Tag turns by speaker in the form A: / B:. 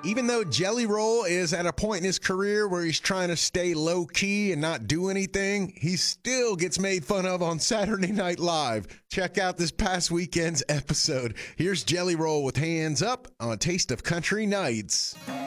A: Even though Jelly Roll is at a point in his career where he's trying to stay low key and not do anything, he still gets made fun of on Saturday Night Live. Check out this past weekend's episode. Here's Jelly Roll with Hands Up on Taste of Country Nights.